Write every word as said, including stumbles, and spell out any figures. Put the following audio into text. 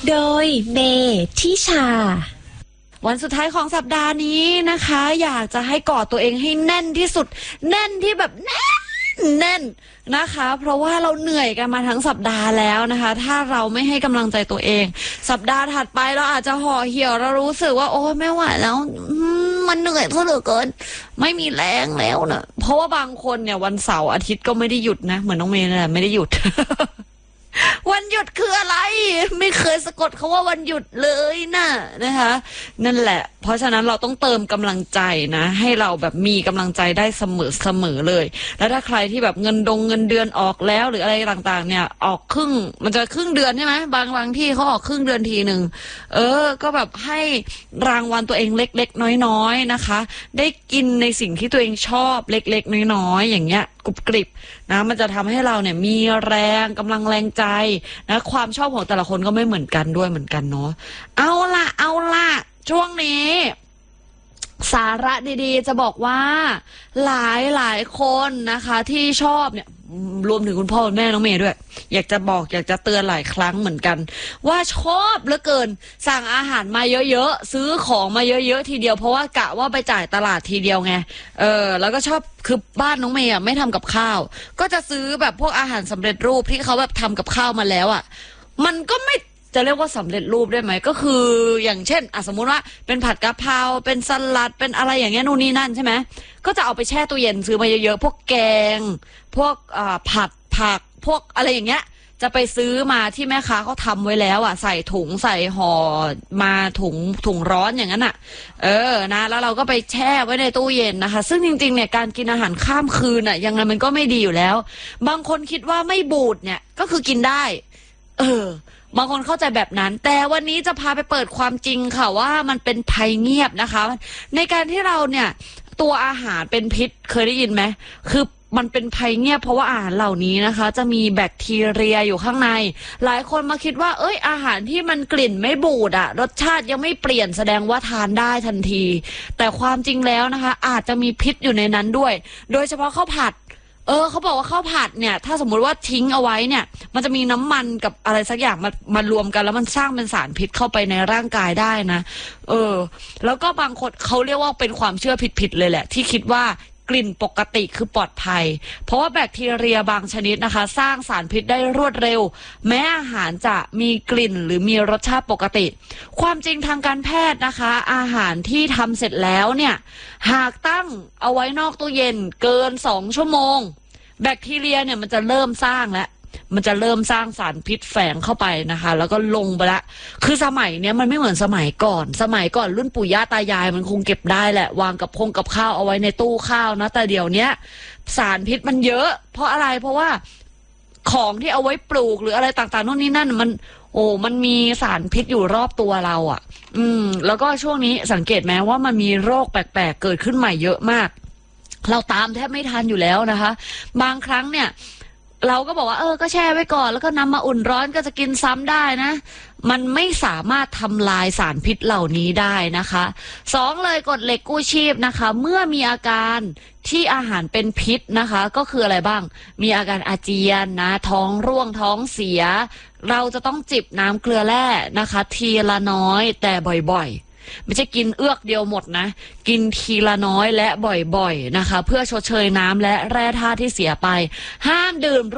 โดยเมทิชาวันสุดท้ายของสัปดาห์นี้นะคะอยากจะให้กอดตัวเองให้แน่นที่สุดแน่นที่แบบแน่นแน่นนะคะเพราะว่าเราเหนื่อยกันมาทั้งสัปดาห์แล้วนะคะถ้าเราไม่ให้กำลังใจตัวเองสัปดาห์ถัดไปเราอาจจะห่อเหี่ยวเรารู้สึกว่าโอ้ไม่ไหวแล้วมันเหนื่อยซะเหลือเกินไม่มีแรงแล้วเนอะเพราะว่าบางคนเนี่ยวันเสาร์อาทิตย์ก็ไม่ได้หยุดนะเหมือนน้องเมย์นั่นแหละไม่ได้หยุด วันหยุดคืออะไรไม่เคยสะกดเขาว่าวันหยุดเลยนะนะคะนั่นแหละเพราะฉะนั้นเราต้องเติมกำลังใจนะให้เราแบบมีกำลังใจได้เสมอเสมอเลยแล้วถ้าใครที่แบบเงินดงเงินเดือนออกแล้วหรืออะไรต่างๆเนี่ยออกครึ่งมันจะครึ่งเดือนใช่ไหมบางบางที่เขาออกครึ่งเดือนทีหนึ่งเออก็แบบให้รางวัลตัวเองเล็กๆน้อยๆนะคะได้กินในสิ่งที่ตัวเองชอบเล็กๆน้อยๆอย่างเงี้ยกรุบกริบนะมันจะทำให้เราเนี่ยมีแรงกำลังแรงใจนะความชอบของแต่ละคนก็ไม่เหมือนกันด้วยเหมือนกันเนาะเอาล่ะเอาล่ะช่วงนี้สาระดีๆจะบอกว่าหลายหลายคนนะคะที่ชอบเนี่ยรวมถึงคุณพ่อคุณแม่น้องเมย์ด้วยอยากจะบอกอยากจะเตือนหลายครั้งเหมือนกันว่าชอบเหลือเกินสั่งอาหารมาเยอะๆซื้อของมาเยอะๆทีเดียวเพราะว่ากะว่าไปจ่ายตลาดทีเดียวไงเออแล้วก็ชอบคือบ้านน้องเมย์อ่ะไม่ทำกับข้าวก็จะซื้อแบบพวกอาหารสำเร็จรูปที่เขาแบบทำกับข้าวมาแล้วอ่ะมันก็ไม่จะเรียกว่าสำเร็จรูปได้ไหมก็คืออย่างเช่นอ่ะสมมุติว่าเป็นผัดกะเพราเป็นสลัดเป็นอะไรอย่างเงี้ยนู่นนี่นั่นใช่ไหมก็จะเอาไปแช่ตู้เย็นซื้อมาเยอะๆพวกแกงพวกอ่าผัดผักพวกอะไรอย่างเงี้ยจะไปซื้อมาที่แม่ค้าเขาทำไว้แล้วอ่ะใส่ถุงใส่ห่อมาถุงถุงร้อนอย่างนั้นอ่ะเออนะแล้วเราก็ไปแช่ไว้ในตู้เย็นนะคะซึ่งจริงๆเนี่ยการกินอาหารข้ามคืนอ่ะยังไงมันก็ไม่ดีอยู่แล้วบางคนคิดว่าไม่บูดเนี่ยก็คือกินได้เออบางคนเข้าใจแบบนั้นแต่วันนี้จะพาไปเปิดความจริงค่ะว่ามันเป็นภัยเงียบนะคะในการที่เราเนี่ยตัวอาหารเป็นพิษเคยได้ยินไหมคือมันเป็นภัยเงียบเพราะว่าอาหารเหล่านี้นะคะจะมีแบคทีเรียอยู่ข้างในหลายคนมาคิดว่าเอ้ยอาหารที่มันกลิ่นไม่บูดอะรสชาติยังไม่เปลี่ยนแสดงว่าทานได้ทันทีแต่ความจริงแล้วนะคะอาจจะมีพิษอยู่ในนั้นด้วยโดยเฉพาะข้าวผัดเออเขาบอกว่าข้าวผัดเนี่ยถ้าสมมุติว่าทิ้งเอาไว้เนี่ยมันจะมีน้ำมันกับอะไรสักอย่างมามารวมกันแล้วมันสร้างเป็นสารพิษเข้าไปในร่างกายได้นะเออแล้วก็บางคนเขาเรียกว่าเป็นความเชื่อผิดๆเลยแหละที่คิดว่ากลิ่นปกติคือปลอดภัยเพราะว่าแบคทีเรียบางชนิดนะคะสร้างสารพิษได้รวดเร็วแม้อาหารจะมีกลิ่นหรือมีรสชาติปกติความจริงทางการแพทย์นะคะอาหารที่ทำเสร็จแล้วเนี่ยหากตั้งเอาไว้นอกตู้เย็นเกินสองชั่วโมงแบคทีเรียเนี่ยมันจะเริ่มสร้างแล้วมันจะเริ่มสร้างสารพิษแฝงเข้าไปนะคะแล้วก็ลงไปละคือสมัยเนี้ยมันไม่เหมือนสมัยก่อนสมัยก่อนรุ่นปู่ย่าตายายมันคงเก็บได้แหละวางกับพงกับข้าวเอาไว้ในตู้ข้าวนะแต่เดี๋ยวนี้สารพิษมันเยอะเพราะอะไรเพราะว่าของที่เอาไว้ปลูกหรืออะไรต่างๆโน่นนี่นั่นมันโอ้มันมีสารพิษอยู่รอบตัวเราอ่ะอืมแล้วก็ช่วงนี้สังเกตไหมว่ามันมีโรคแปลกๆเกิดขึ้นใหม่เยอะมากเราตามแทบไม่ทันอยู่แล้วนะคะบางครั้งเนี่ยเราก็บอกว่าเออก็แช่ไว้ก่อนแล้วก็นำมาอุ่นร้อนก็จะกินซ้ำได้นะมันไม่สามารถทำลายสารพิษเหล่านี้ได้นะคะสองเลยกฎเหล็กกู้ชีพนะคะเมื่อมีอาการที่อาหารเป็นพิษนะคะก็คืออะไรบ้างมีอาการอาเจียนนะท้องร่วงท้องเสียเราจะต้องจิบน้ำเกลือแร่นะคะทีละน้อยแต่บ่อยๆไม่ใช่กินเอื้อกเดียวหมดนะกินทีละน้อยและบ่อยๆนะคะเพื่อชดเชยน้ำและแร่ธาตุที่เสียไปห้ามดื่ม